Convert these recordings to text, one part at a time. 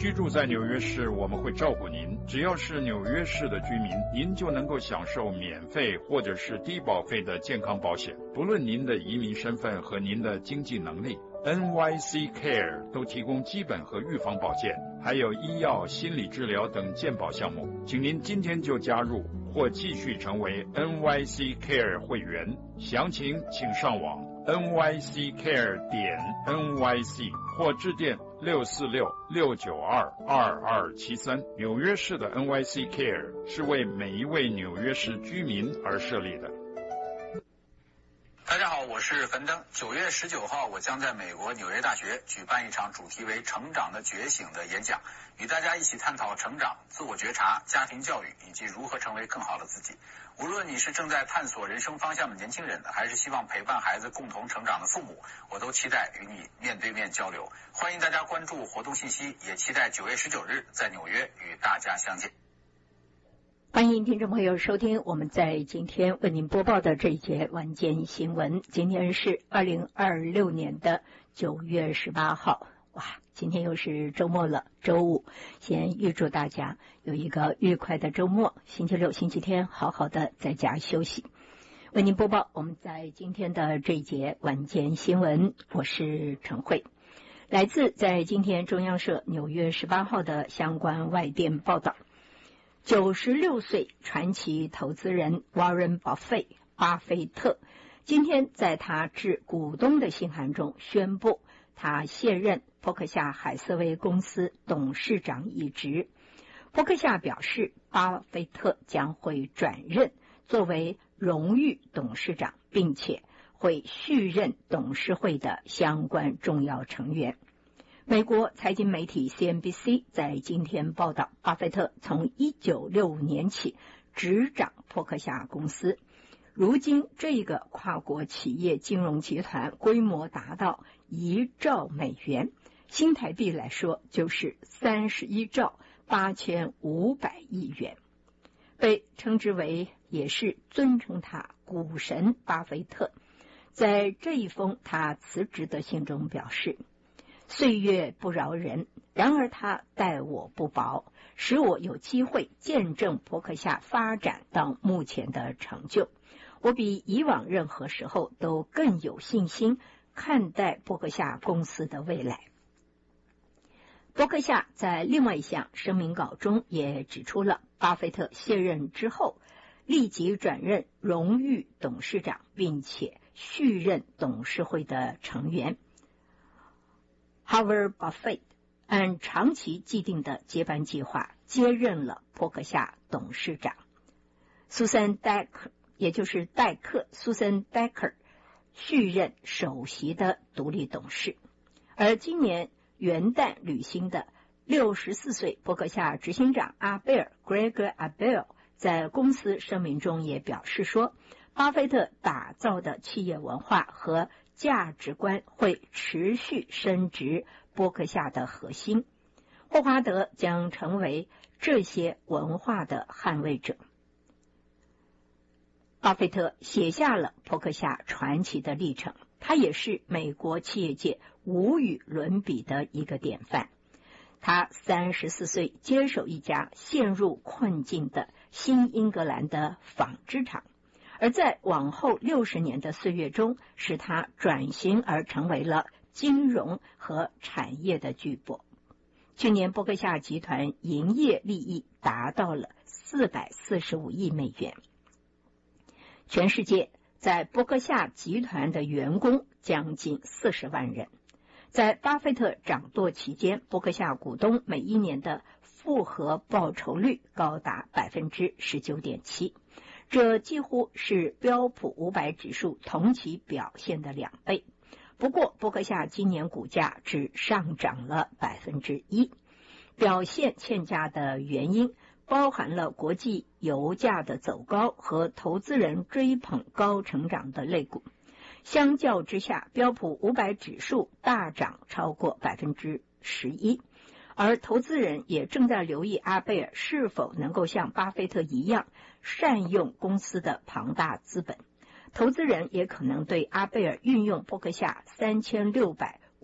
居住在纽约市，我们会照顾您。只要是纽约市的居民，您就能够享受免费或者是低保费的健康保险，不论您的移民身份和您的经济能力。NYC Care 都提供基本和预防保健，还有医药、心理治疗等健保项目。请您今天就加入或继续成为 NYC Care 会员。详情请上网 nyccare.nyc 或致电646-692-2273。纽约市的 NYC Care 是为每一位纽约市居民而设立的。 大家好，我是樊登。9月19号，我将在美国纽约大学举办一场主题为成长的觉醒的演讲，与大家一起探讨成长、自我觉察、家庭教育以及如何成为更好的自己。无论你是正在探索人生方向的年轻人，还是希望陪伴孩子共同成长的父母，我都期待与你面对面交流。欢迎大家关注活动信息，也期待9月19日在纽约与大家相见。 欢迎听众朋友收听我们在今天为您播报的这一节晚间新闻。今天是2026年的9月18号。哇，今天又是周末了，周五。先预祝大家有一个愉快的周末，星期六、星期天好好的在家休息。为您播报我们在今天的这一节晚间新闻，我是陈慧。来自在今天中央社9月18号的相关外电报道。96岁传奇投资人 Warren Buffett 巴菲特今天在他致股东的信函中宣布，他卸任波克夏海瑟薇公司董事长一职。波克夏表示，巴菲特将会转任作为荣誉董事长，并且会续任董事会的相关重要成员。美国财经媒体 CNBC 在今天报道，巴菲特从1965年起执掌波克夏公司，如今这个跨国企业金融集团规模达到1兆美元，新台币来说就是31兆8500亿元，被称之为也是尊称他股神巴菲特。在这一封他辞职的信中表示，岁月不饶人，然而他待我不薄，使我有机会见证波克夏发展到目前的成就。我比以往任何时候都更有信心看待波克夏公司的未来。波克夏在另外一项声明稿中也指出了，巴菲特卸任之后立即转任荣誉董事长，并且续任董事会的成员。Howard Buffett 按长期既定的接班计划接任了波克夏董事长。Susan Decker 也就是戴克 Susan Decker 续任首席的独立董事。而今年元旦履新的64岁波克夏执行长阿贝尔 Greg Abel 在公司声明中也表示说，巴菲特打造的企业文化和价值观会持续深植波克夏的核心，霍华德将成为这些文化的捍卫者。巴菲特写下了波克夏传奇的历程，他也是美国企业界无与伦比的一个典范。他34岁接手一家陷入困境的新英格兰的纺织厂，而在往后60年的岁月中，使他转型而成为了金融和产业的巨擘。去年波克夏集团营业利益达到了445亿美元。全世界在波克夏集团的员工将近40万人。在巴菲特掌舵期间，波克夏股东每一年的复合报酬率高达 19.7%， 这几乎是标普500指数同期表现的2倍。不过波克夏今年股价只上涨了 1%， 表现欠佳的原因包含了国际油价的走高和投资人追捧高成长的类股。相较之下，标普500指数大涨超过 11%， 而投资人也正在留意阿贝尔是否能够像巴菲特一样善用公司的庞大资本。投资人也可能对阿贝尔运用波克夏3650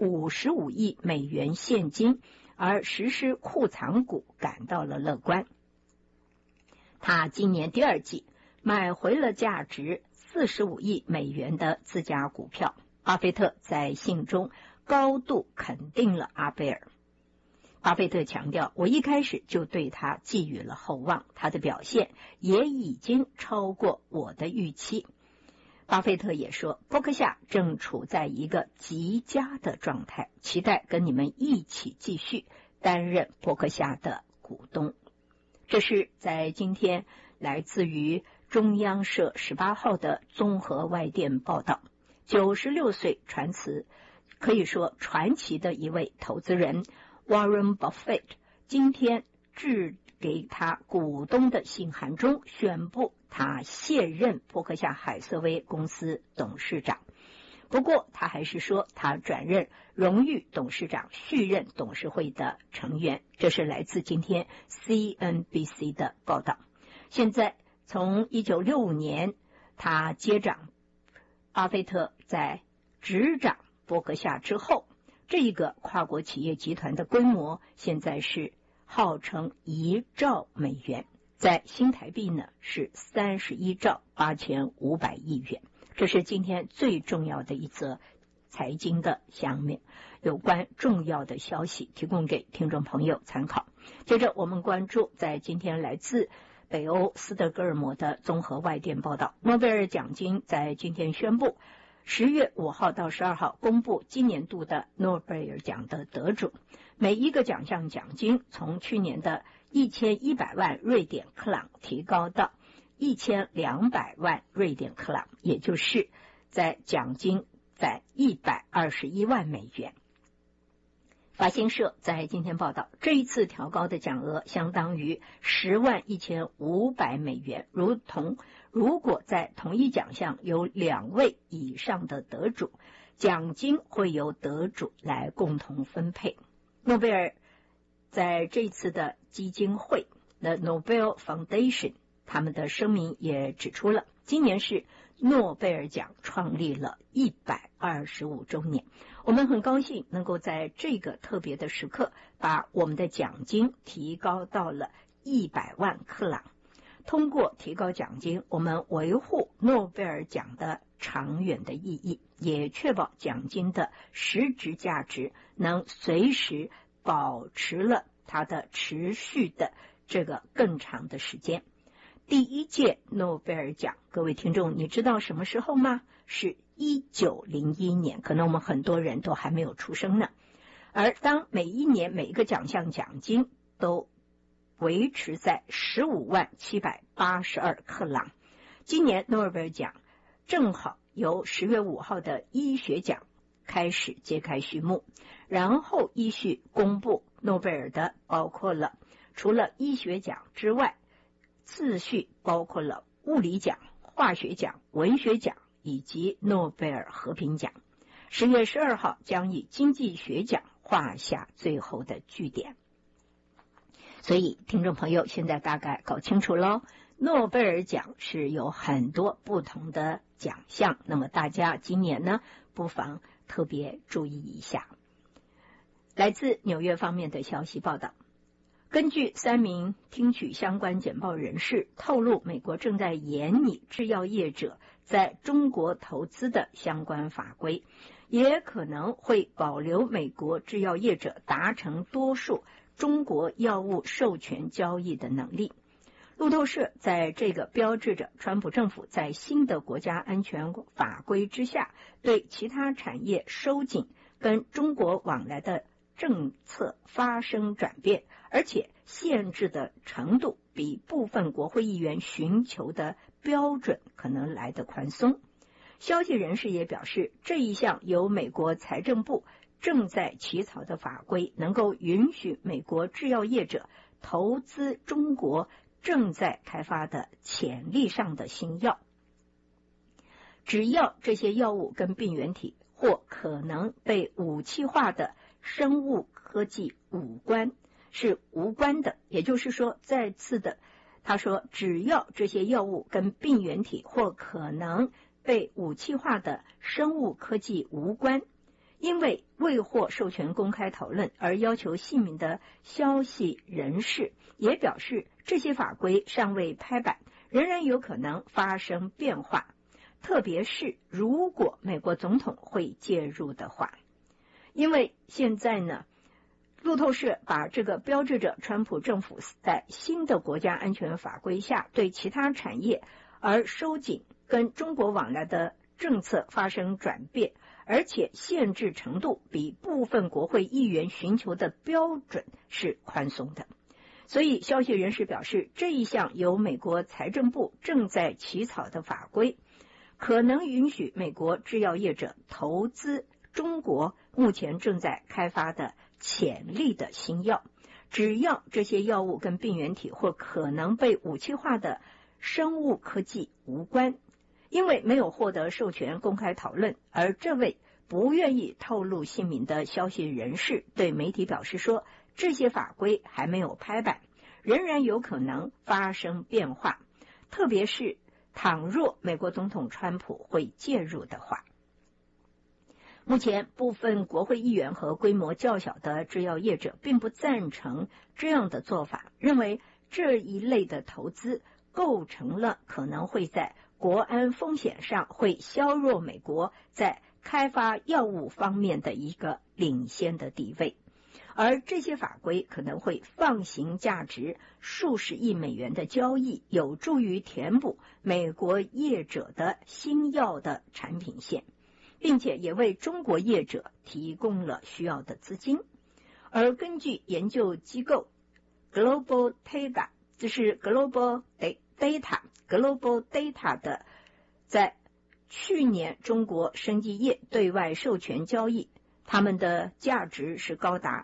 55亿美元现金，而实施库藏股感到了乐观。他今年第二季买回了价值45亿美元的自家股票。巴菲特在信中高度肯定了阿贝尔。巴菲特强调，我一开始就对他寄予了厚望，他的表现也已经超过我的预期。巴菲特也说，波克夏正处在一个极佳的状态，期待跟你们一起继续担任波克夏的股东。这是在今天来自于中央社18号的综合外电报道。96岁传奇，可以说传奇的一位投资人 Warren Buffett 今天致给他股东的信函中宣布他卸任波克夏海瑟薇公司董事长。不过他还是说他转任荣誉董事长，续任董事会的成员。这是来自今天 CNBC 的报道。现在从1965年他接掌巴菲特在执掌波克夏之后，这个跨国企业集团的规模现在是号称1兆美元，在新台币呢是31兆8500亿元。这是今天最重要的一则财经的项目，有关重要的消息提供给听众朋友参考。接着我们关注在今天来自北欧斯德哥尔摩的综合外电报道，诺贝尔奖金在今天宣布，10月5号到12号公布今年度的诺贝尔奖的得主，每一个奖项奖金从去年的1100万瑞典克朗提高到1200万瑞典克朗，也就是在奖金在121万美元。法新社在今天报道，这一次调高的奖额相当于101500美元，如果在同一奖项有2位以上的得主，奖金会由得主来共同分配。诺贝尔在这次的基金会 The Nobel Foundation 他们的声明也指出了，今年是诺贝尔奖创立了125周年，我们很高兴能够在这个特别的时刻把我们的奖金提高到了100万克朗。通过提高奖金，我们维护诺贝尔奖的长远的意义，也确保奖金的实质价值能随时保持了它的持续的这个更长的时间。第一届诺贝尔奖，各位听众，你知道什么时候吗？是1901年，可能我们很多人都还没有出生呢。而当每一年每一个奖项奖金都维持在15.782克朗，今年诺贝尔奖正好由10月5号的医学奖开始揭开序幕，然后依序公布诺贝尔的包括了除了医学奖之外，次序包括了物理奖、化学奖、文学奖以及诺贝尔和平奖。10月12号将以经济学奖画下最后的句点。所以听众朋友现在大概搞清楚咯，诺贝尔奖是有很多不同的奖项，那么大家今年呢不妨特别注意一下。来自纽约方面的消息报道，根据3名听取相关简报人士透露，美国正在研拟制药业者在中国投资的相关法规，也可能会保留美国制药业者达成多数中国药物授权交易的能力。路透社在这个标志着川普政府在新的国家安全法规之下对其他产业收紧跟中国往来的政策发生转变，而且限制的程度比部分国会议员寻求的标准可能来得宽松。消息人士也表示，这一项由美国财政部正在起草的法规能够允许美国制药业者投资中国正在开发的潜力上的新药，只要这些药物跟病原体或可能被武器化的生物科技无关的，也就是说，再次的他说，只要这些药物跟病原体或可能被武器化的生物科技无关， 因为未获授权公开讨论而要求姓名的消息人士也表示，这些法规尚未拍板，仍然有可能发生变化，特别是如果美国总统会介入的话。因为现在呢，路透社把这个标志着川普政府在新的国家安全法规下对其他产业而收紧跟中国往来的政策发生转变，而且限制程度比部分国会议员寻求的标准是宽松的。所以消息人士表示，这一项由美国财政部正在起草的法规可能允许美国制药业者投资中国目前正在开发的潜力的新药，只要这些药物跟病原体或可能被武器化的生物科技无关。因为没有获得授权公开讨论，而这位不愿意透露姓名的消息人士对媒体表示说，这些法规还没有拍板，仍然有可能发生变化，特别是倘若美国总统川普会介入的话。目前部分国会议员和规模较小的制药业者并不赞成这样的做法，认为这一类的投资构成了可能会在国安风险上会削弱美国在开发药物方面的一个领先的地位，而这些法规可能会放行价值数十亿美元的交易，有助于填补美国业者的新药的产品线，并且也为中国业者提供了需要的资金。而根据研究机构 Global Data， 这是 Global Data 的在去年中国生技业对外授权交易，他们的价值是高达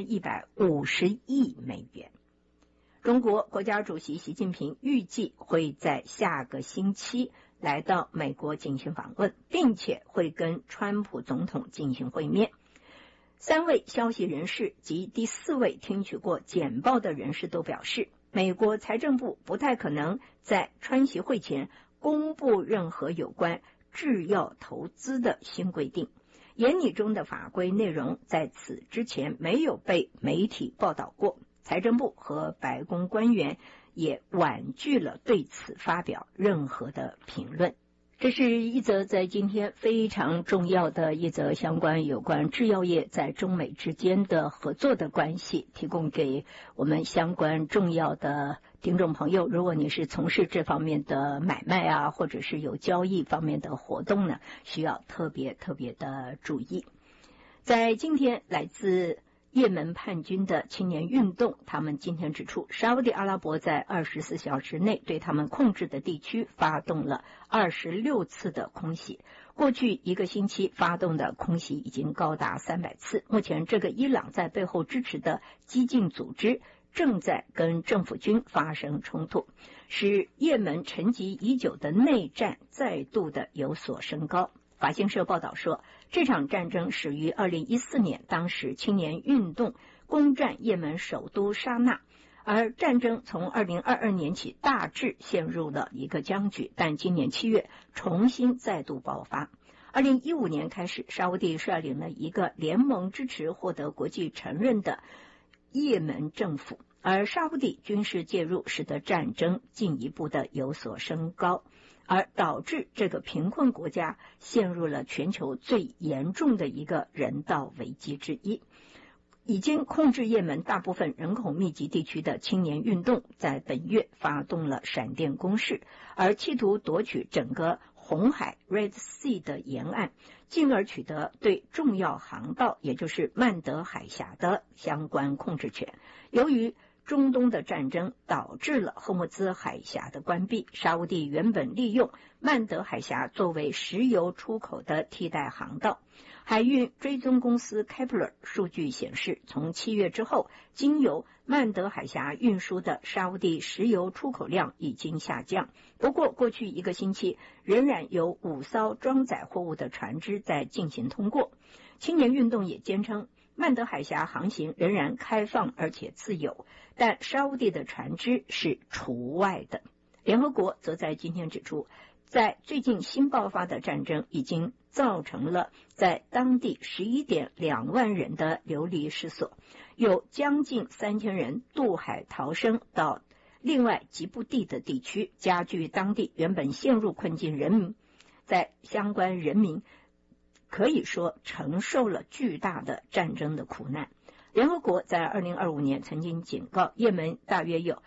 1150亿美元。中国国家主席习近平预计会在下个星期来到美国进行访问，并且会跟川普总统进行会面。3位消息人士及第4位听取过简报的人士都表示，美国财政部不太可能在川习会前公布任何有关制药投资的新规定。研拟中的法规内容在此之前没有被媒体报道过，财政部和白宫官员也婉拒了对此发表任何的评论。这是一则在今天非常重要的一则相关有关制药业在中美之间的合作的关系，提供给我们相关重要的听众朋友。如果你是从事这方面的买卖啊，或者是有交易方面的活动呢，需要特别的注意。在今天来自也门叛军的青年运动，他们今天指出，沙烏地阿拉伯在24小时内对他们控制的地区发动了26次的空袭，过去1个星期发动的空袭已经高达300次。目前这个伊朗在背后支持的激进组织正在跟政府军发生冲突，使也门沉寂已久的内战再度的有所升高。法新社报道说，这场战争始于2014年，当时青年运动攻占也门首都沙那，而战争从2022年起大致陷入了一个僵局，但今年7月重新再度爆发。2015年开始，沙烏地率领了一个联盟支持获得国际承认的也门政府，而沙烏地军事介入使得战争进一步的有所升高，而导致这个贫困国家陷入了全球最严重的一个人道危机之一。已经控制也门大部分人口密集地区的青年运动在本月发动了闪电攻势，而企图夺取整个红海 Red Sea 的沿岸，进而取得对重要航道也就是曼德海峡的相关控制权。由于中东的战争导致了霍木兹海峡的关闭，沙烏地原本利用曼德海峡作为石油出口的替代航道。海运追踪公司 Kepler 数据显示，从7月之后，经由曼德海峡运输的沙烏地石油出口量已经下降。不过过去1个星期仍然有5艘装载货物的船只在进行通过。青年运动也坚称，曼德海峡航行仍然开放而且自由，但沙烏地的船只是除外的。联合国则在今天指出，在最近新爆发的战争已经造成了在当地11.2万人的流离失所，有将近3000人渡海逃生到另外吉布地的地区，加剧当地原本陷入困境人民，在相关人民可以说承受了巨大的战争的苦难。联合国在2025年曾经警告，也门大约有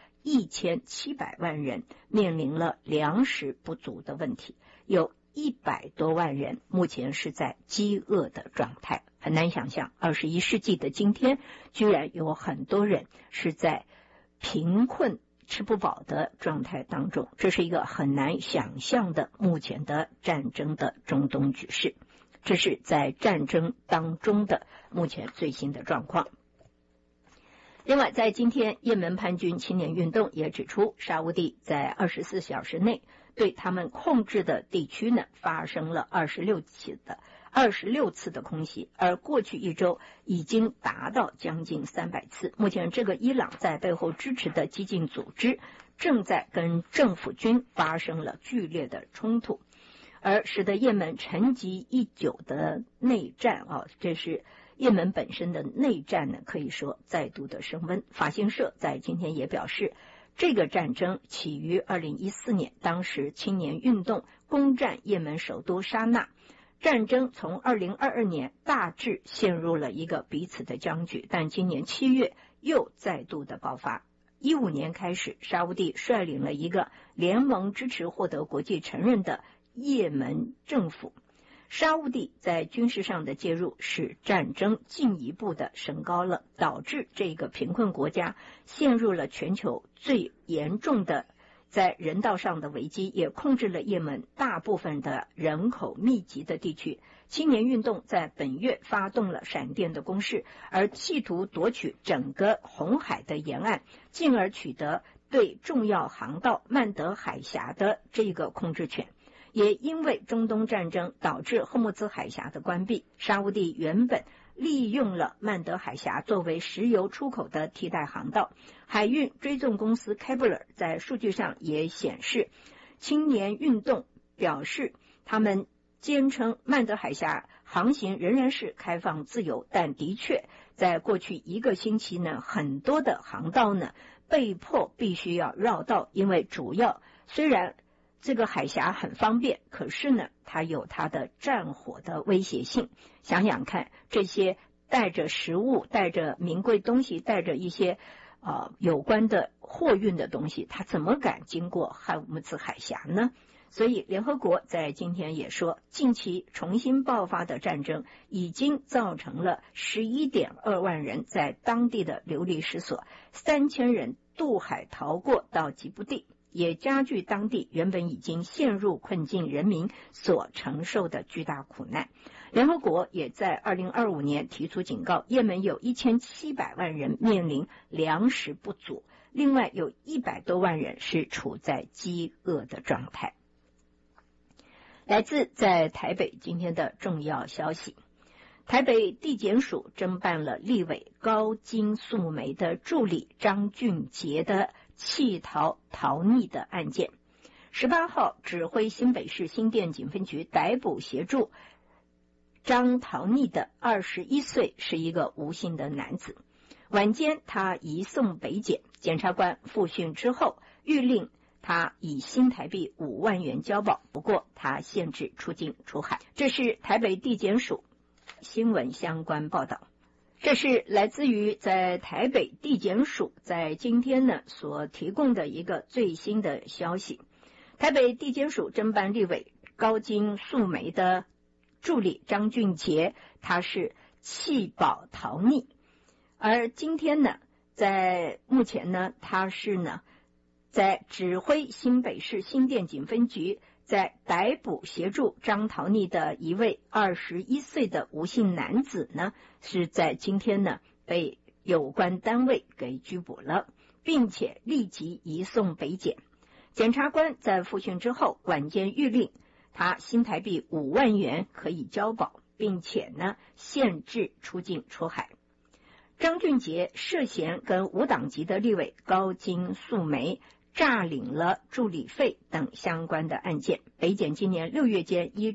1700万人面临了粮食不足的问题，有100多万人目前是在饥饿的状态。很难想象21世纪的今天，居然有很多人是在贫困吃不饱的状态当中，这是一个很难想象的目前的战争的中东局势。这是在战争当中的目前最新的状况。另外，在今天，也门叛军青年运动也指出，沙乌地在24小时内对他们控制的地区呢发生了26次的空袭，而过去一周已经达到将近300次。目前，这个伊朗在背后支持的激进组织正在跟政府军发生了剧烈的冲突，而使得也门沉寂已久的内战这是也门本身的内战呢，可以说再度的升温。法新社在今天也表示，这个战争起于2014年，当时青年运动攻占也门首都沙那，战争从2022年大致陷入了一个彼此的僵局，但今年7月又再度的爆发。15年开始，沙乌地率领了一个联盟支持获得国际承认的也门政府。沙乌地在军事上的介入使战争进一步的升高了，导致这个贫困国家陷入了全球最严重的在人道上的危机，也控制了也门大部分的人口密集的地区。青年运动在本月发动了闪电的攻势，而企图夺取整个红海的沿岸，进而取得对重要航道曼德海峡的这个控制权。也因为中东战争导致霍木兹海峡的关闭，沙乌地原本利用了曼德海峡作为石油出口的替代航道。海运追踪公司 Kepler 在数据上也显示，青年运动表示他们坚称曼德海峡航行仍然是开放自由，但的确在过去1个星期呢，很多的航道呢被迫必须要绕道，因为主要虽然这个海峡很方便，可是呢它有它的战火的威胁性。想想看，这些带着食物带着名贵东西带着一些有关的货运的东西，它怎么敢经过霍木兹海峡呢？所以联合国在今天也说，近期重新爆发的战争已经造成了11.2万人在当地的流离失所，3000人渡海逃过到吉布地，也加剧当地原本已经陷入困境人民所承受的巨大苦难。联合国也在2025年提出警告，也门有1700万人面临粮食不足，另外有100多万人是处在饥饿的状态。来自在台北今天的重要消息，台北地检署侦办了立委高金素梅的助理张俊杰的弃逃逃匿的案件。18号指挥新北市新店警分局逮捕协助张逃匿的21岁是一个吴姓的男子。晚间他移送北检，检察官复讯之后谕令他以新台币5万元交保，不过他限制出境出海。这是台北地检署新闻相关报道。这是来自于在台北地检署在今天呢所提供的一个最新的消息。台北地检署侦办立委高金素梅的助理张俊杰，他是弃保逃匿，而今天呢在目前呢他是呢在指挥新北市新店警分局在逮捕协助张逃匿的一位21岁的吴姓男子呢，是在今天呢被有关单位给拘捕了，并且立即移送北检。检察官在复讯之后晚间谕令他新台币5万元可以交保，并且呢限制出境出海。张俊杰涉嫌跟无党籍的立委高金素梅诈领了助理费等相关的案件，北检今年6月间依照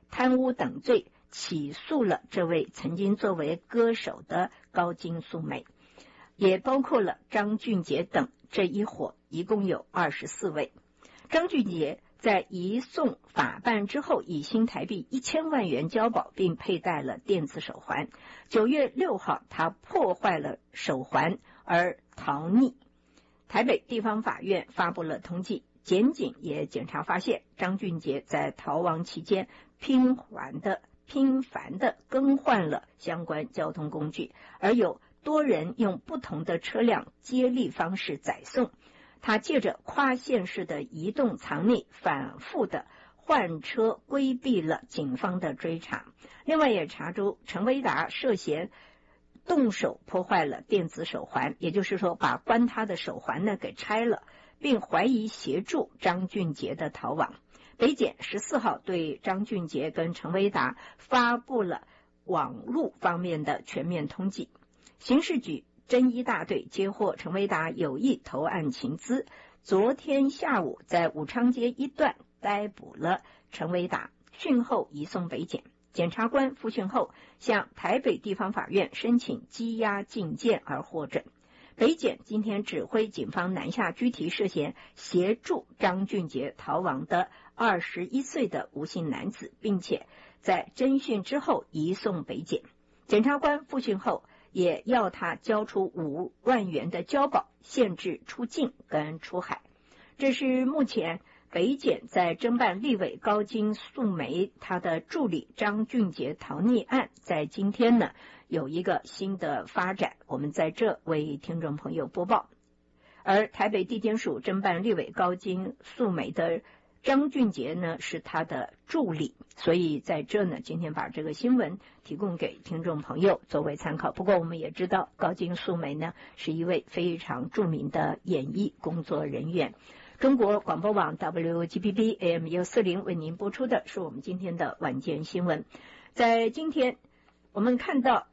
贪污等罪起诉了这位曾经作为歌手的高金素梅，也包括了张俊杰等，这一伙一共有24位。张俊杰在移送法办之后，以新台币1000万元交保，并佩戴了电子手环。9月6号，他破坏了手环而逃匿。台北地方法院发布了通缉，检警也检查发现，张俊杰在逃亡期间频繁的更换了相关交通工具，而有多人用不同的车辆接力方式载送。他借着跨县市的移动藏匿，反复的换车，规避了警方的追查。另外也查出陈维达涉嫌动手破坏了电子手环，也就是说把关他的手环呢给拆了，并怀疑协助张俊杰的逃亡。北检14号对张俊杰跟陈维达发布了网路方面的全面通缉。刑事局侦一大队接获陈维达有意投案情资，昨天下午在武昌街一段逮捕了陈维达，讯后移送北检。检察官复讯后向台北地方法院申请羁押禁见而获准。北检今天指挥警方南下拘提涉嫌协助张俊杰逃亡的21岁的吴姓男子，并且在侦讯之后移送北检。检察官复讯后也要他交出5万元的交保，限制出境跟出海。这是目前北检在侦办立委高金素梅他的助理张俊杰逃匿案，在今天呢有一个新的发展，我们在这为听众朋友播报。而台北地检署侦办立委高金素梅的张俊杰呢是他的助理，所以在这呢今天把这个新闻提供给听众朋友作为参考。不过我们也知道高金素梅呢是一位非常著名的演艺工作人员。中国广播网 WGBB AM 140为您播出的是我们今天的晚间新闻。在今天我们看到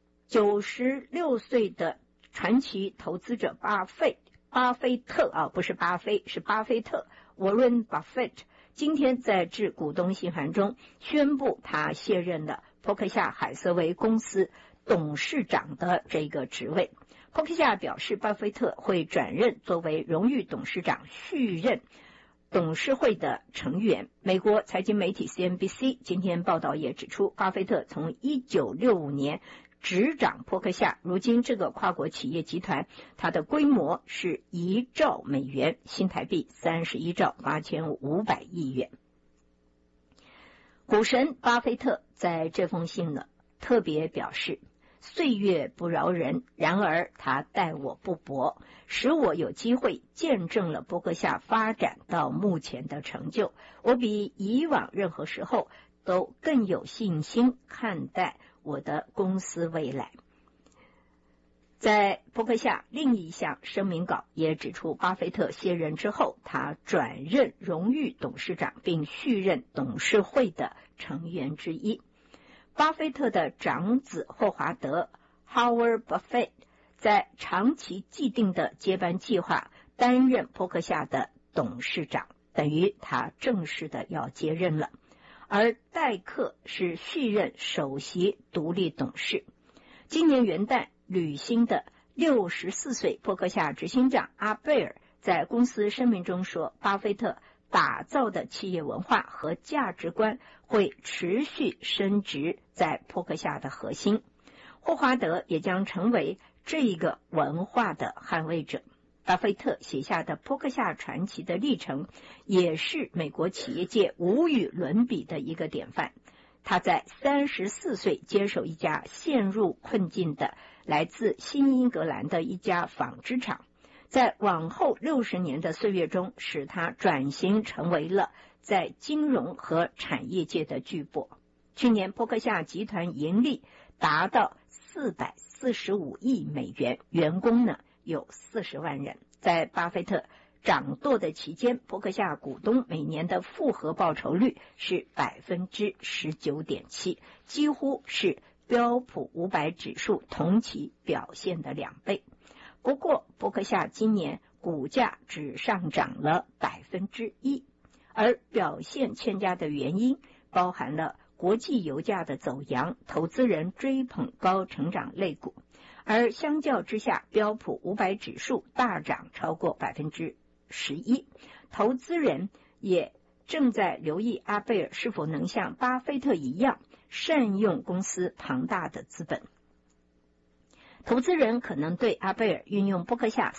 96岁的传奇投资者巴菲特啊，不是巴菲，是巴菲特Warren Buffett 今天在致股东信函中宣布他卸任了波克夏海瑟薇公司董事长的这个职位。波克夏表示，巴菲特会转任作为荣誉董事长，续任董事会的成员。美国财经媒体 CNBC 今天报道也指出，巴菲特从1965年执掌波克夏，如今这个跨国企业集团它的规模是1兆美元，新台币31兆8500亿元。股神巴菲特在这封信呢特别表示，岁月不饶人，然而他待我不薄，使我有机会见证了波克夏发展到目前的成就。我比以往任何时候都更有信心看待我的公司未来。在波克夏另一项声明稿也指出，巴菲特卸任之后，他转任荣誉董事长，并续任董事会的成员之一。巴菲特的长子霍华德 Howard Buffett 在长期既定的接班计划担任波克夏的董事长，等于他正式的要接任了。而戴克是续任首席独立董事。今年元旦履新的64岁波克夏执行长阿贝尔在公司声明中说，巴菲特打造的企业文化和价值观会持续深植在波克夏的核心，霍华德也将成为这一个文化的捍卫者。巴菲特写下的波克夏传奇的历程，也是美国企业界无与伦比的一个典范。他在34岁接手一家陷入困境的来自新英格兰的一家纺织厂，在往后60年的岁月中，使他转型成为了在金融和产业界的巨擘。去年波克夏集团盈利达到445亿美元，员工呢有40万人。在巴菲特掌舵的期间，波克夏股东每年的复合报酬率是 19.7%， 几乎是标普500指数同期表现的2倍。不过波克夏今年股价只上涨了 1%， 而表现欠佳的原因包含了国际油价的走扬，投资人追捧高成长类股，而相较之下，标普500指数大涨超过11%，投资人也正在留意阿贝尔是否能像巴菲特一样善用公司庞大的资本。投资人可能对阿贝尔运用波克夏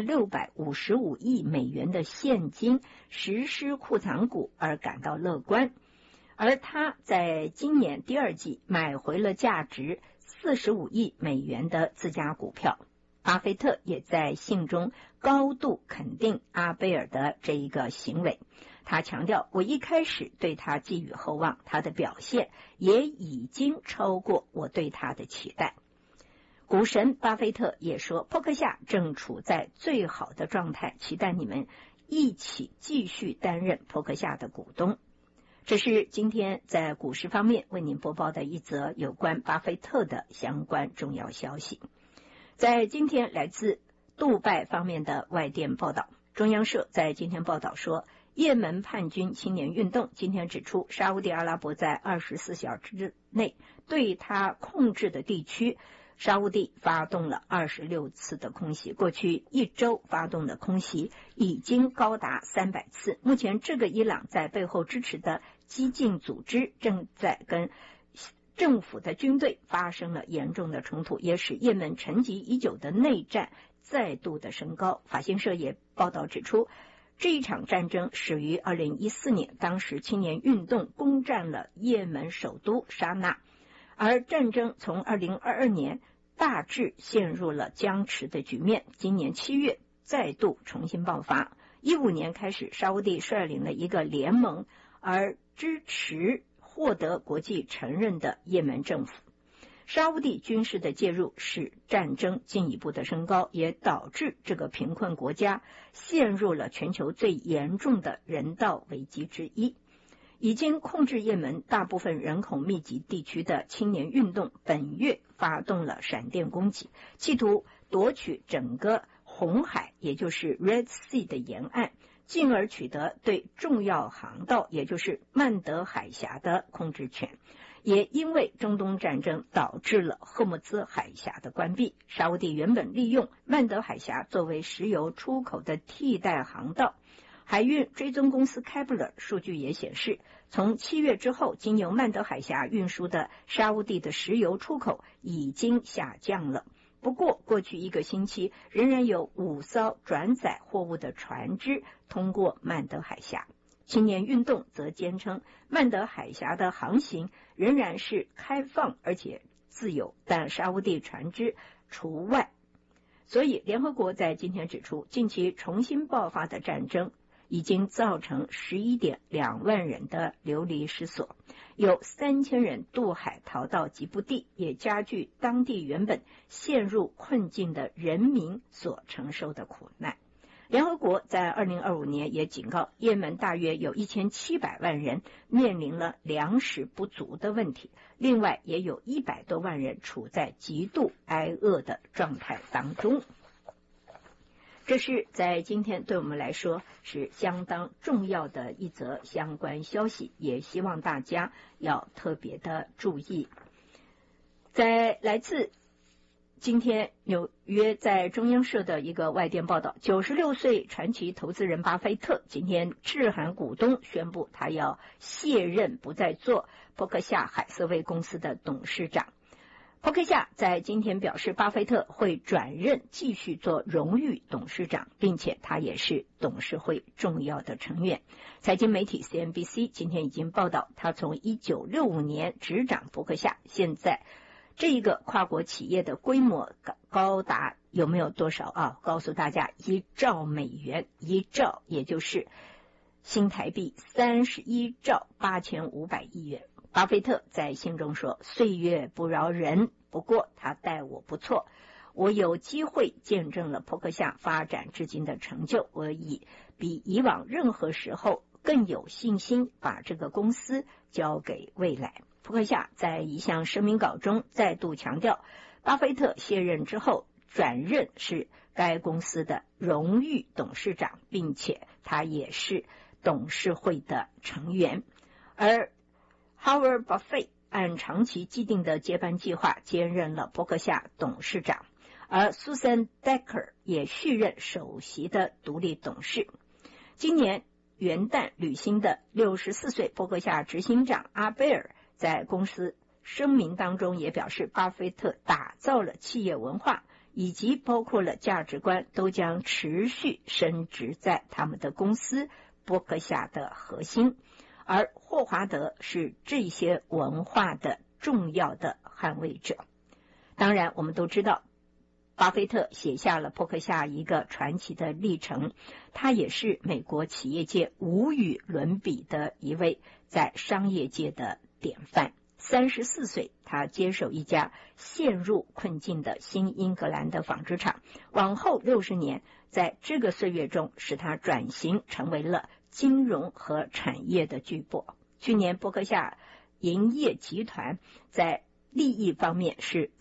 3655亿美元的现金实施库藏股而感到乐观，而他在今年第二季买回了价值45亿美元的自家股票。巴菲特也在信中高度肯定阿贝尔的这一个行为，他强调，我一开始对他寄予厚望，他的表现也已经超过我对他的期待。股神巴菲特也说，波克夏正处在最好的状态，期待你们一起继续担任波克夏的股东。这是今天在股市方面为您播报的一则有关巴菲特的相关重要消息。在今天来自杜拜方面的外电报道，中央社在今天报道说，也门叛军青年运动今天指出，沙烏地阿拉伯在24小时之内对他控制的地区沙烏地发动了26次的空袭，过去一周发动的空袭已经高达300次。目前这个伊朗在背后支持的激进组织正在跟政府的军队发生了严重的冲突，也使也门沉寂已久的内战再度的升高。法新社也报道指出，这一场战争始于2014年，当时青年运动攻占了也门首都沙那，而战争从2022年大致陷入了僵持的局面，今年7月再度重新爆发。15年开始，沙烏地率领了一个联盟，而支持获得国际承认的也门政府。沙烏地军事的介入使战争进一步的升高，也导致这个贫困国家陷入了全球最严重的人道危机之一。已经控制也门大部分人口密集地区的青年运动本月发动了闪电攻击，企图夺取整个红海，也就是 Red Sea 的沿岸，进而取得对重要航道，也就是曼德海峡的控制权。也因为中东战争导致了霍姆兹海峡的关闭，沙烏地原本利用曼德海峡作为石油出口的替代航道。海运追踪公司开布勒数据也显示，从7月之后，经由曼德海峡运输的沙烏地的石油出口已经下降了。不过，过去一个星期仍然有5艘转载货物的船只通过曼德海峡。青年运动则坚称，曼德海峡的航行仍然是开放而且自由，但沙烏地船只除外。所以，联合国在今天指出，近期重新爆发的战争已经造成11.2万人的流离失所，有3000人渡海逃到吉布地，也加剧当地原本陷入困境的人民所承受的苦难。联合国在2025年也警告，也门大约有1700万人面临了粮食不足的问题，另外也有100多万人处在极度挨饿的状态当中。这是在今天对我们来说是相当重要的一则相关消息，也希望大家要特别的注意。在来自今天纽约在中央社的一个外电报道，96岁传奇投资人巴菲特今天致函股东，宣布他要卸任，不再做波克夏海瑟威公司的董事长。波克夏在今天表示，巴菲特会转任继续做荣誉董事长，并且他也是董事会重要的成员。财经媒体 CNBC 今天已经报道，他从1965年执掌波克夏，现在这一个跨国企业的规模高达有没有多少啊？告诉大家，1兆美元，1兆也就是新台币31兆8500亿元。巴菲特在信中说，岁月不饶人，不过他待我不错，我有机会见证了波克夏发展至今的成就，我比以往任何时候更有信心把这个公司交给未来。波克夏在一项声明稿中再度强调，巴菲特卸任之后转任是该公司的荣誉董事长，并且他也是董事会的成员。而 Howard Buffett 按长期既定的接班计划兼任了伯克夏董事长，而 Susan Decker 也续任首席的独立董事。今年元旦履新的64岁伯克夏执行长阿贝尔在公司声明当中也表示，巴菲特打造了企业文化以及包括了价值观都将持续深植在他们的公司伯克夏的核心，而霍华德是这些文化的重要的捍卫者。当然我们都知道，巴菲特写下了伯克夏一个传奇的历程，他也是美国企业界无与伦比的一位在商业界的典范。34岁他接手一家陷入困境的新英格兰的纺织厂，往后60年在这个岁月中使他转型成为了金融和产业的巨擘。去年伯克夏营业集团在利益方面是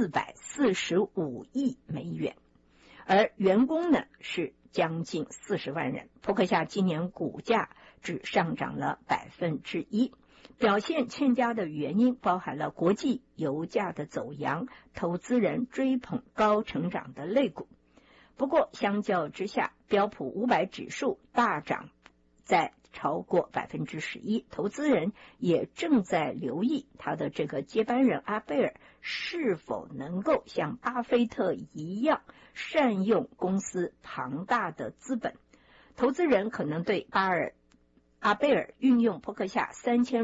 445亿美元，而员工呢是将近40万人。伯克夏今年股价只上涨了1%，表现欠佳的原因包含了国际油价的走扬，投资人追捧高成长的类股。不过相较之下，标普500指数大涨在超过11%，投资人也正在留意他的这个接班人阿贝尔是否能够像巴菲特一样善用公司庞大的资本。投资人可能对阿贝尔运用伯克夏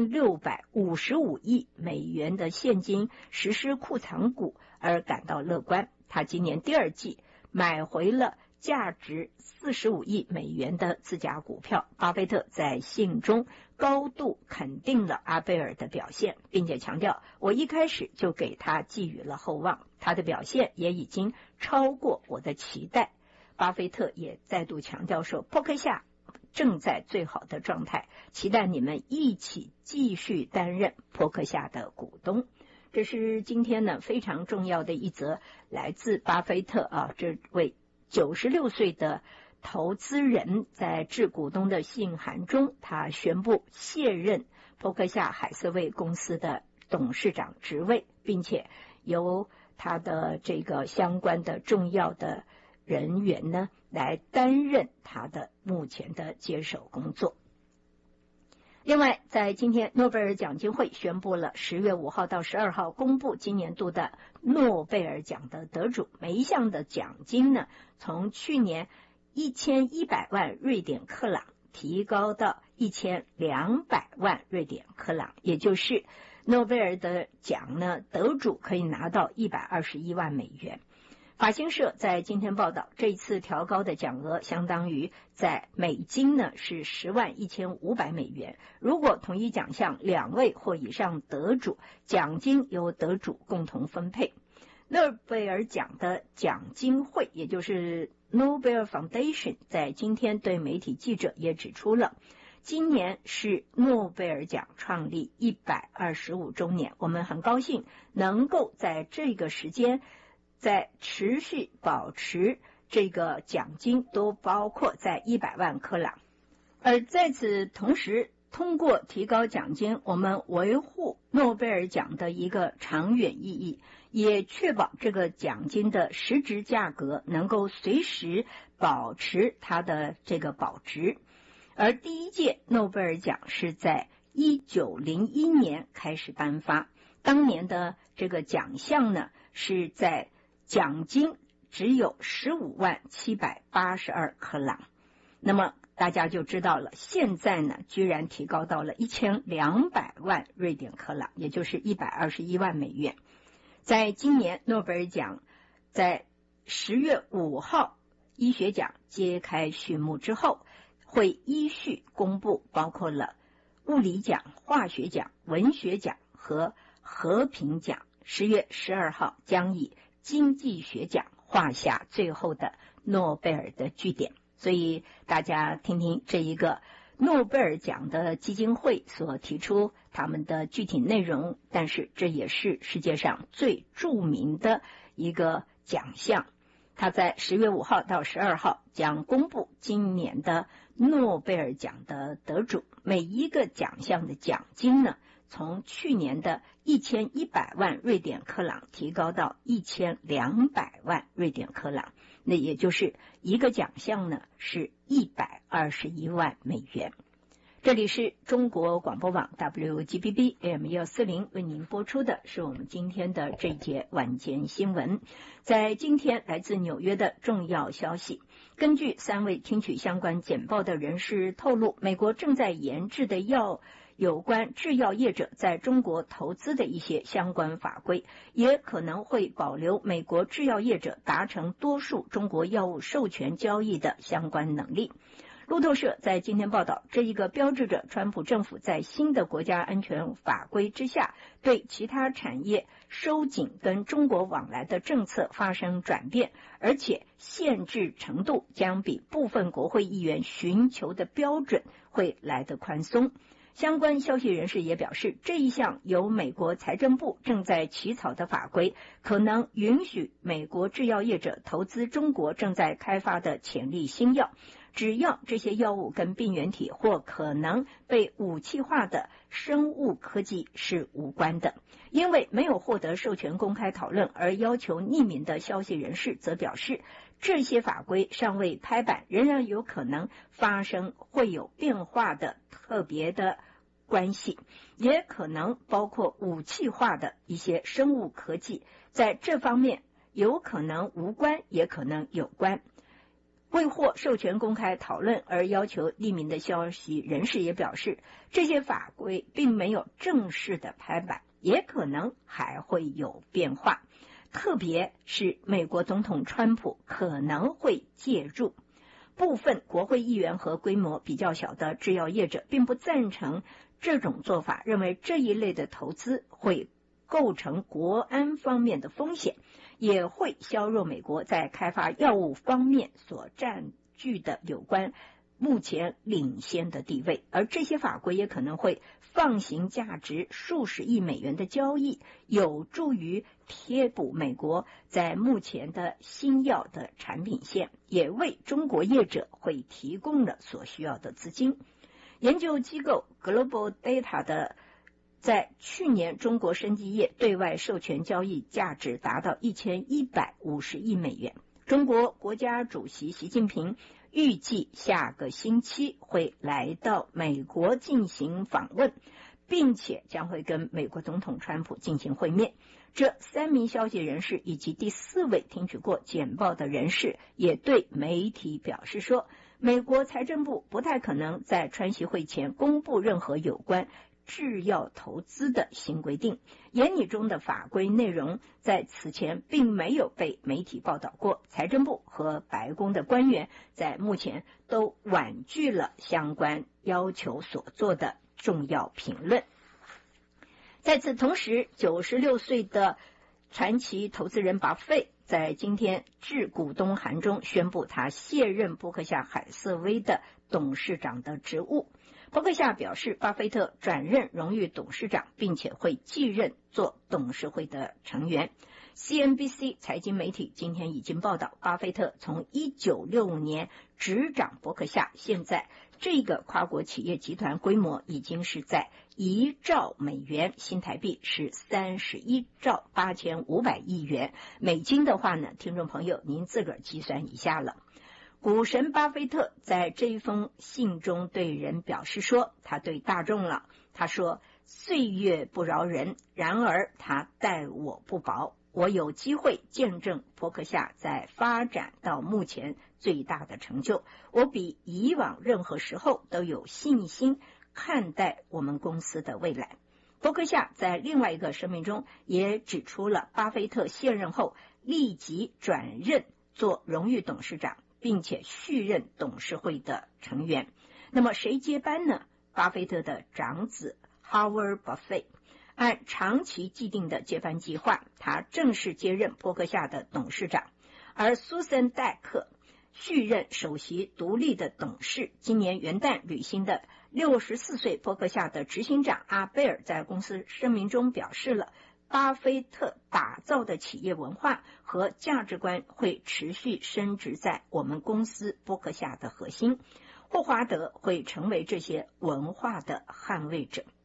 3655亿美元的现金实施库藏股而感到乐观。他今年第二季买回了价值45亿美元的自家股票。巴菲特在信中高度肯定了阿贝尔的表现，并且强调，我一开始就给他寄予了厚望，他的表现也已经超过我的期待。巴菲特也再度强调说，伯克夏正在最好的状态，期待你们一起继续担任伯克夏的股东。这是今天呢非常重要的一则来自巴菲特这位96岁的投资人在致股东的信函中，他宣布卸任伯克夏海瑟薇公司的董事长职位，并且由他的这个相关的重要的人员呢来担任他的目前的接手工作。另外，在今天诺贝尔奖金会宣布了10月5号到12号公布今年度的诺贝尔奖的得主，每一项的奖金呢从去年1100万瑞典克朗提高到1200万瑞典克朗，也就是诺贝尔的奖呢得主可以拿到121万美元。法新社在今天报道，这一次调高的奖额相当于在美金呢是101500美元。如果同一奖项2位或以上得主，奖金由得主共同分配。诺贝尔奖的奖金会，也就是 Nobel Foundation， 在今天对媒体记者也指出了，今年是诺贝尔奖创立125周年，我们很高兴能够在这个时间在持续保持这个奖金都包括在100万克朗。而在此同时，通过提高奖金，我们维护诺贝尔奖的一个长远意义，也确保这个奖金的实质价格能够随时保持它的这个保值。而第一届诺贝尔奖是在1901年开始颁发，当年的这个奖项呢是在奖金只有15.782万克朗，那么大家就知道了，现在呢居然提高到了1200万瑞典克朗，也就是121万美元。在今年诺贝尔奖在10月5号医学奖揭开序幕之后，会依序公布包括了物理奖、化学奖、文学奖和和平奖。10月12号将以经济学奖画下最后的诺贝尔的句点。所以大家听听这一个诺贝尔奖的基金会所提出他们的具体内容，但是这也是世界上最著名的一个奖项。他在10月5号到12号将公布今年的诺贝尔奖的得主，每一个奖项的奖金呢从去年的1100万瑞典克朗提高到1200万瑞典克朗，那也就是一个奖项呢是121万美元。这里是中国广播网 WGBB AM140 为您播出的是我们今天的这一节晚间新闻。在今天来自纽约的重要消息，根据3位听取相关简报的人士透露，美国正在研制的有关制药业者在中国投资的一些相关法规，也可能会保留美国制药业者达成多数中国药物授权交易的相关能力。路透社在今天报道，这一个标志着川普政府在新的国家安全法规之下，对其他产业收紧跟中国往来的政策发生转变，而且限制程度将比部分国会议员寻求的标准会来得宽松。相关消息人士也表示，这一项由美国财政部正在起草的法规，可能允许美国制药业者投资中国正在开发的潜力新药，只要这些药物跟病原体或可能被武器化的生物科技是无关的。因为没有获得授权公开讨论而要求匿名的消息人士则表示，这些法规尚未拍板，仍然有可能发生会有变化的特别的关系，也可能包括武器化的一些生物科技，在这方面有可能无关，也可能有关。未获授权公开讨论而要求匿名的消息人士也表示，这些法规并没有正式的拍板，也可能还会有变化，特别是美国总统川普可能会介入。部分国会议员和规模比较小的制药业者并不赞成这种做法，认为这一类的投资会构成国安方面的风险，也会削弱美国在开发药物方面所占据的有关目前领先的地位，而这些法规也可能会放行价值数十亿美元的交易，有助于贴补美国在目前的新药的产品线，也为中国业者会提供了所需要的资金。研究机构 Global Data 的在去年中国生技业对外授权交易价值达到1150亿美元。中国国家主席习近平预计下个星期会来到美国进行访问，并且将会跟美国总统川普进行会面。这3名消息人士以及第4位听取过简报的人士也对媒体表示说，美国财政部不太可能在川习会前公布任何有关制药投资的新规定，研拟中的法规内容在此前并没有被媒体报道过。财政部和白宫的官员在目前都婉拒了相关要求所做的重要评论。在此同时，96岁的传奇投资人巴菲特在今天致股东函中宣布他卸任波克夏海瑟薇的董事长的职务。波克夏表示，巴菲特转任荣誉董事长，并且会继任做董事会的成员。CNBC 财经媒体今天已经报道，巴菲特从1965年执掌伯克夏，现在这个跨国企业集团规模已经是在1兆美元，新台币是31兆8500亿元，美金的话呢，听众朋友您自个儿计算一下了。股神巴菲特在这一封信中对人表示说，他对大众了，他说，岁月不饶人，然而他待我不薄，我有机会见证伯克夏在发展到目前最大的成就，我比以往任何时候都有信心看待我们公司的未来。伯克夏在另外一个声明中也指出了巴菲特卸任后立即转任做荣誉董事长，并且续任董事会的成员。那么谁接班呢？巴菲特的长子 Howard Buffett 按长期既定的接班计划，他正式接任波克夏的董事长，而苏珊戴克续任首席独立的董事。今年元旦履新的64岁波克夏的执行长阿贝尔在公司声明中表示了，巴菲特打造的企业文化和价值观会持续深植在我们公司波克夏的核心，霍华德会成为这些文化的捍卫者。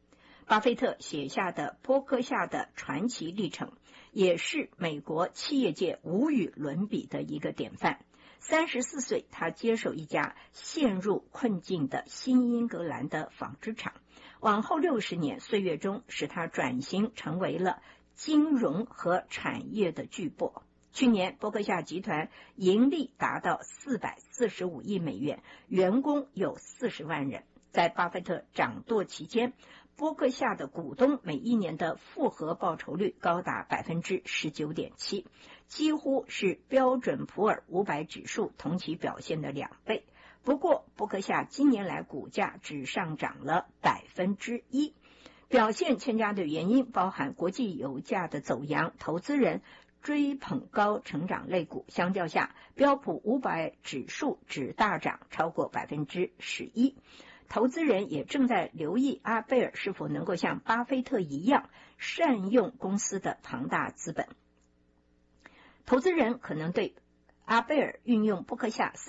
巴菲特写下的波克夏的传奇历程，也是美国企业界无与伦比的一个典范。34岁，他接手一家陷入困境的新英格兰的纺织厂，往后60年岁月中，使他转型成为了金融和产业的巨擘。去年波克夏集团盈利达到445亿美元，员工有40万人。在巴菲特掌舵期间，波克夏的股东每一年的复合报酬率高达 19.7%， 几乎是标准普尔500指数同期表现的2倍。不过波克夏今年来股价只上涨了 1%， 表现欠佳的原因包含国际油价的走扬，投资人追捧高成长类股，相较下标普500指数只大涨超过 11%。投资人也正在留意阿贝尔是否能够像巴菲特一样善用公司的庞大资本。投资人可能对阿贝尔运用波克夏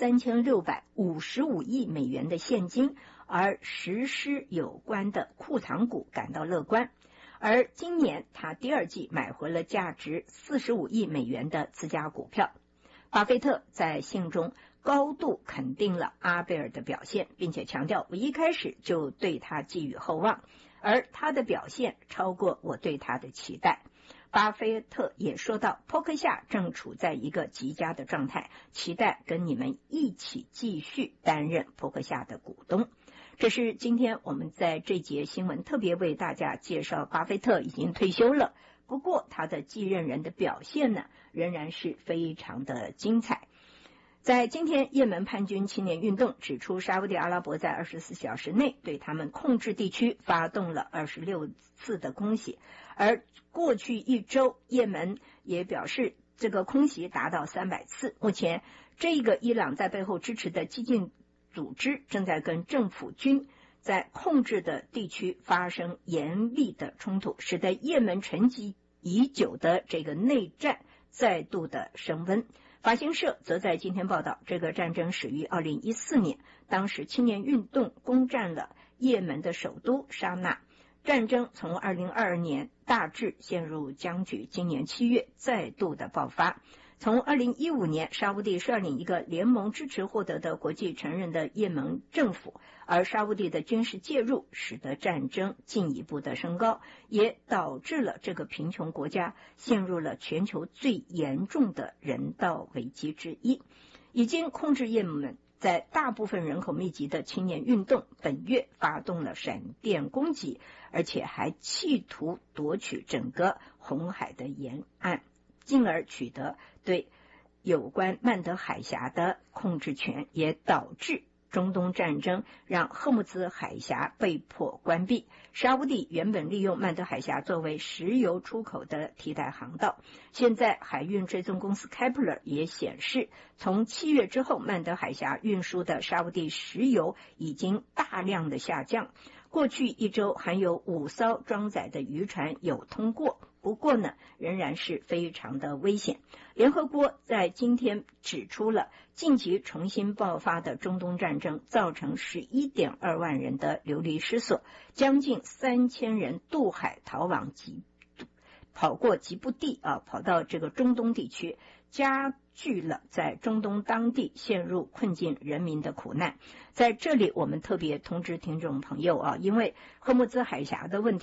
3655亿美元的现金而实施有关的库藏股感到乐观，而今年他第二季买回了价值45亿美元的自家股票。巴菲特在信中高度肯定了阿贝尔的表现，并且强调我一开始就对他寄予厚望，而他的表现超过我对他的期待。巴菲特也说到，波克夏正处在一个极佳的状态，期待跟你们一起继续担任波克夏的股东。这是今天我们在这节新闻特别为大家介绍，巴菲特已经退休了，不过他的继任人的表现呢，仍然是非常的精彩。在今天，也门叛军青年运动指出，沙烏地阿拉伯在24小时内对他们控制地区发动了26次的空袭，而过去一周，也门也表示这个空袭达到300次。目前，这个伊朗在背后支持的激进组织正在跟政府军在控制的地区发生严厉的冲突，使得也门沉寂已久的这个内战再度的升温。法新社则在今天报道，这个战争始于2014年，当时青年运动攻占了也门的首都沙那。战争从2022年大致陷入僵局，今年7月再度的爆发。从2015年沙烏地率领一个联盟支持获得的国际承认的也门政府，而沙烏地的军事介入使得战争进一步的升高，也导致了这个贫穷国家陷入了全球最严重的人道危机之一。已经控制也门在大部分人口密集的青年运动本月发动了闪电攻击，而且还企图夺取整个红海的沿岸，进而取得对有关曼德海峡的控制权，也导致中东战争让赫木兹海峡被迫关闭。沙烏地原本利用曼德海峡作为石油出口的替代航道，现在海运追踪公司 Kepler 也显示，从7月之后，曼德海峡运输的沙烏地石油已经大量的下降。过去一周含有5艘装载的渔船有通过，不过呢，仍然是非常的危险。联合国在今天指出了近期重新爆发的中东战争造成11.2万人的流离失所，将近3000人渡海逃往跑过吉布地跑到这个中东地区，加剧了在中东当地陷入困境人民的苦难。在这里我们特别通知听众朋友因为赫木兹海峡的问题